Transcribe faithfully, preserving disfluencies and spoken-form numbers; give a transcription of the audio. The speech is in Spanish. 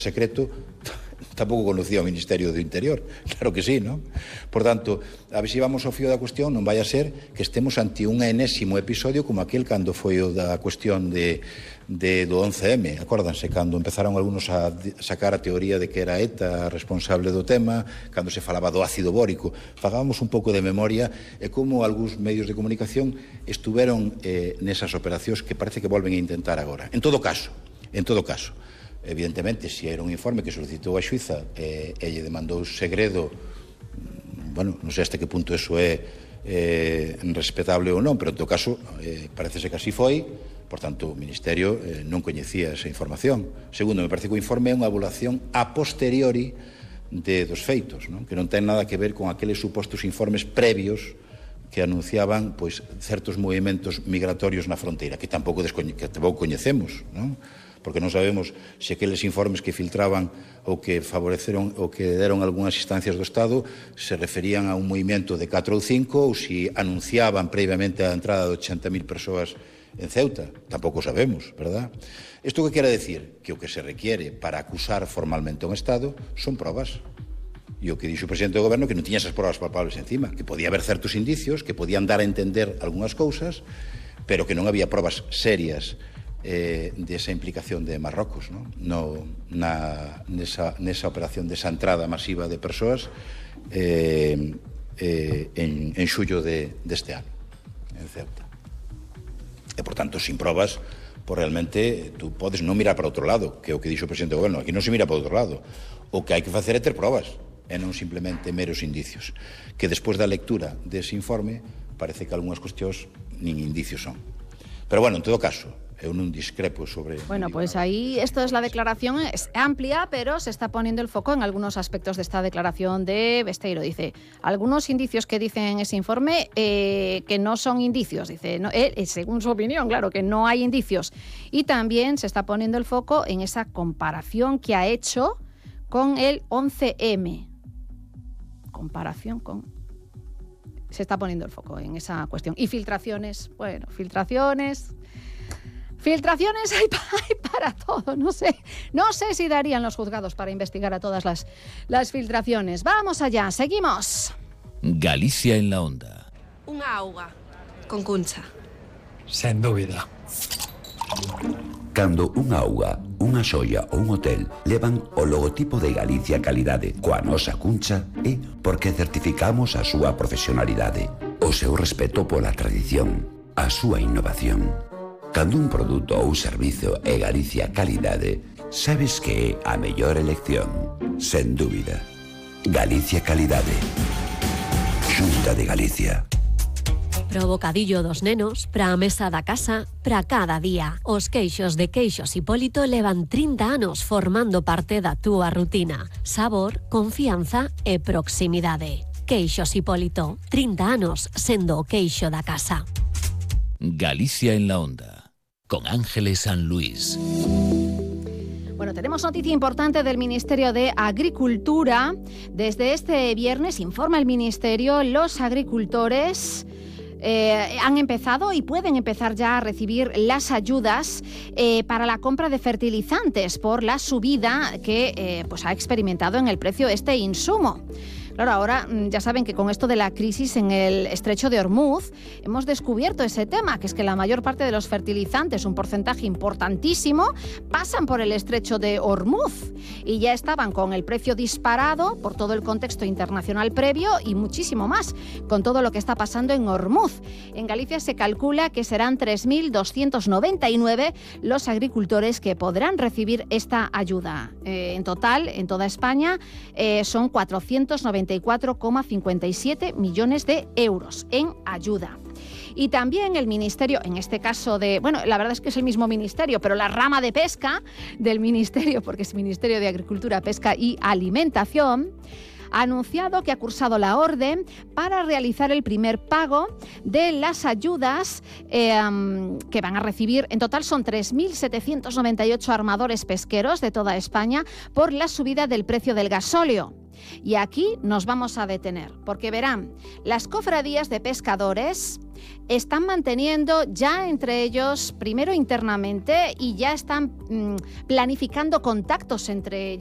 secreto tampouco conocía o Ministerio do Interior, claro que sí, non? Por tanto, a ver se vamos ao fío da cuestión, non vai a ser que estemos ante un enésimo episodio como aquel cando foi o da cuestión de, de do once eme, acórdanse, cando empezaron algunos a sacar a teoría de que era ETA responsable do tema, cando se falaba do ácido bórico. Fagábamos un pouco de memoria e como algúns medios de comunicación estuveron eh, nesas operacións que parece que volven a intentar agora. En todo caso, en todo caso, evidentemente, se era un informe que solicitou a xuíza e eh, lle demandou segredo, bueno, non sei hasta que punto eso é eh, respetable ou non, pero en todo caso eh, parecese que así foi. Por tanto, o Ministerio eh, non coñecía esa información. Segundo, me parece que o informe é unha evaluación a posteriori de dos feitos, non? Que non ten nada que ver con aqueles supostos informes previos que anunciaban pois certos movimentos migratorios na fronteira, que tampouco, descoñe, que tampouco coñecemos, non? Porque non sabemos se aqueles informes que filtraban ou que favoreceron ou que deron algunhas instancias do Estado se referían a un movimento de catro ou cinco ou se anunciaban previamente a entrada de ochenta mil persoas en Ceuta. Tampouco sabemos, verdad? Isto que quere decir? Que o que se requiere para acusar formalmente a un Estado son probas. E o que dixo o presidente do Goberno que non tiña esas probas palpables encima, que podía haber certos indicios, que podían dar a entender algunhas cousas, pero que non había probas serias Eh, desa implicación de Marrocos, ¿no? No, na, nesa, nesa operación desa entrada masiva de persoas eh, eh, en, en xullo de, deste ano en Ceuta. E, por tanto, sin probas, pues realmente tú podes non mirar para outro lado, que é o que dixo o presidente do Goberno. Aquí non se mira para outro lado. O que hai que facer é ter probas e non simplemente meros indicios, que despois da lectura dese informe parece que algunhas cuestións nin indicios son. Pero bueno, en todo caso, eu non discrepo sobre... Bueno, pues ahí esto es la declaración, es amplia, pero se está poniendo el foco en algunos aspectos de esta declaración de Besteiro. Dice, algunos indicios que dicen en ese informe eh, que no son indicios, dice, no, eh, según su opinión, claro, que no hay indicios. Y también se está poniendo el foco en esa comparación que ha hecho con el once eme. Comparación con... Se está poniendo el foco en esa cuestión. Y filtraciones, bueno, filtraciones... Filtraciones hay, hay para todo, no sé, no sé si darían los juzgados para investigar a todas las, las filtraciones. Vamos allá, seguimos. Galicia en la onda. Unha auga con cuncha. Sen dúbida. Cando unha auga, unha xoia ou un hotel levan o logotipo de Galicia Calidade coa nosa cuncha é porque certificamos a súa profesionalidade, o seu respeto pola tradición, a súa innovación. Cando un produto ou servizo é Galicia Calidade, sabes que é a mellor elección, sen dúbida. Galicia Calidade. Xunta de Galicia. Pro bocadillo dos nenos, pra a mesa da casa, pra cada día. Os queixos de Queixos Hipólito levan trinta anos formando parte da túa rutina. Sabor, confianza e proximidade. Queixos Hipólito, trinta anos sendo o queixo da casa. Galicia en la onda. Con Ángeles San Luis. Bueno, tenemos noticia importante del Ministerio de Agricultura. Desde este viernes, informa el Ministerio, los agricultores eh, han empezado y pueden empezar ya a recibir las ayudas eh, para la compra de fertilizantes por la subida que eh, pues ha experimentado en el precio este insumo. Claro, ahora ya saben que con esto de la crisis en el estrecho de Hormuz hemos descubierto ese tema, que es que la mayor parte de los fertilizantes, un porcentaje importantísimo, pasan por el estrecho de Hormuz y ya estaban con el precio disparado por todo el contexto internacional previo y muchísimo más con todo lo que está pasando en Hormuz. En Galicia se calcula que serán tres mil doscientos noventa y nueve los agricultores que podrán recibir esta ayuda. Eh, en total, en toda España, eh, son cuatrocientos noventa y cuatro coma cincuenta y siete millones de euros en ayuda. Y también el Ministerio, en este caso de... Bueno, la verdad es que es el mismo ministerio, pero la rama de pesca del Ministerio, porque es Ministerio de Agricultura, Pesca y Alimentación, ha anunciado que ha cursado la orden para realizar el primer pago de las ayudas eh, que van a recibir. En total son tres mil setecientos noventa y ocho armadores pesqueros de toda España por la subida del precio del gasóleo. Y aquí nos vamos a detener, porque verán, las cofradías de pescadores están manteniendo ya entre ellos, primero internamente, y ya están mmm, planificando contactos entre ellos.